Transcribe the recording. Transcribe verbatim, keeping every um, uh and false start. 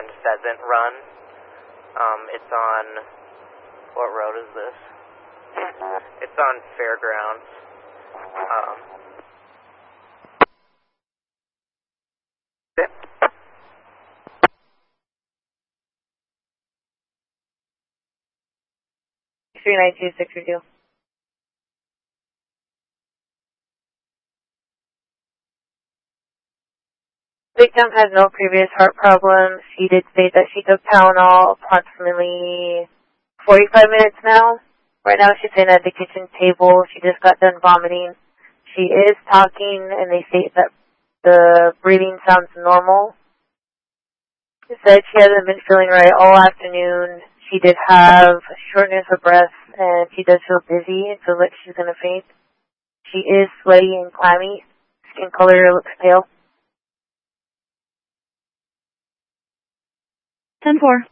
and Pheasant Run. Um, it's on, what road is this? It's on Fairgrounds. Um, three nine two six two. Victim has no previous heart problems. She did state that she took Tylenol approximately forty-five minutes now. Right now she's sitting at the kitchen table. She just got done vomiting. She is talking, and they state that the breathing sounds normal. She said she hasn't been feeling right all afternoon. She did have shortness of breath, and she does feel dizzy and feels like she's going to faint. She is sweaty and clammy. Skin color looks pale. ten four.